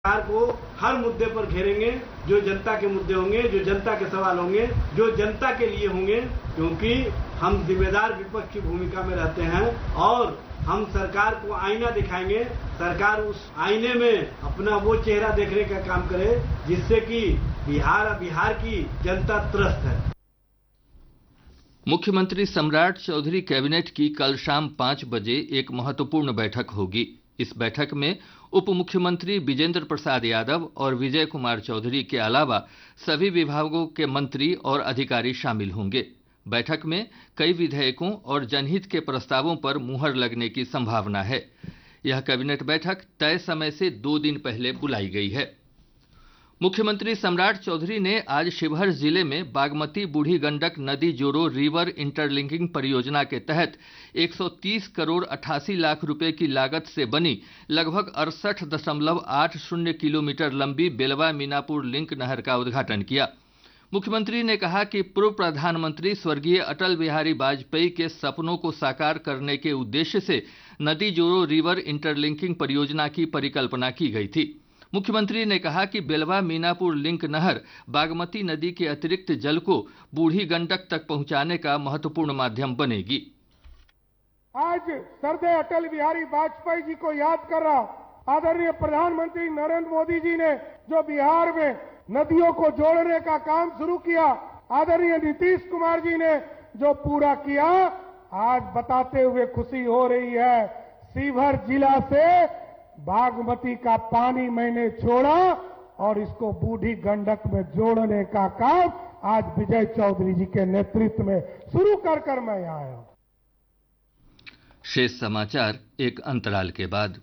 सरकार को हर मुद्दे पर घेरेंगे, जो जनता के मुद्दे होंगे, जो जनता के सवाल होंगे, जो जनता के लिए होंगे, क्योंकि हम जिम्मेदार विपक्ष की भूमिका में रहते हैं और हम सरकार को आईना दिखाएंगे। सरकार उस आईने में अपना वो चेहरा देखने का काम करे जिससे कि बिहार की जनता त्रस्त है। मुख्यमंत्री सम्राट चौधरी कैबिनेट की कल शाम 5 बजे एक महत्वपूर्ण बैठक होगी। इस बैठक में उप मुख्यमंत्री विजेंद्र प्रसाद यादव और विजय कुमार चौधरी के अलावा सभी विभागों के मंत्री और अधिकारी शामिल होंगे। बैठक में कई विधेयकों और जनहित के प्रस्तावों पर मुहर लगने की संभावना है। यह कैबिनेट बैठक तय समय से 2 दिन पहले बुलाई गई है। मुख्यमंत्री सम्राट चौधरी ने आज शिवहर जिले में बागमती बूढ़ी गंडक नदी जोड़ो रिवर इंटरलिंकिंग परियोजना के तहत 130 करोड़ 88 लाख रुपए की लागत से बनी लगभग 68.80 किलोमीटर लंबी बेलवा मीनापुर लिंक नहर का उद्घाटन किया। मुख्यमंत्री ने कहा कि पूर्व प्रधानमंत्री स्वर्गीय अटल बिहारी वाजपेयी के सपनों को साकार करने के उद्देश्य से नदी जोड़ो रिवर इंटरलिंकिंग परियोजना की परिकल्पना की गई थी। मुख्यमंत्री ने कहा कि बेलवा मीनापुर लिंक नहर बागमती नदी के अतिरिक्त जल को बूढ़ी गंडक तक पहुंचाने का महत्वपूर्ण माध्यम बनेगी। आज सरदार अटल बिहारी वाजपेयी जी को याद कर रहा आदरणीय प्रधानमंत्री नरेंद्र मोदी जी ने जो बिहार में नदियों को जोड़ने का काम शुरू किया, आदरणीय नीतीश कुमार जी ने जो पूरा किया, आज बताते हुए खुशी हो रही है। शिवहर जिला से बागमती का पानी मैंने छोड़ा और इसको बूढ़ी गंडक में जोड़ने का काम आज विजय चौधरी जी के नेतृत्व में शुरू कर मैं आया हूं। शेष समाचार एक अंतराल के बाद।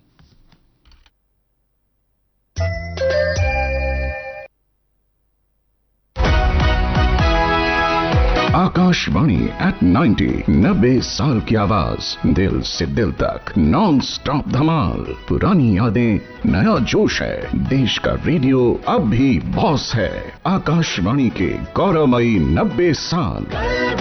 आकाशवाणी एट 90 साल की आवाज, दिल से दिल तक नॉन स्टॉप धमाल। पुरानी यादें, नया जोश है। देश का रेडियो अब भी बॉस है। आकाशवाणी के गौरवमयी 90 साल।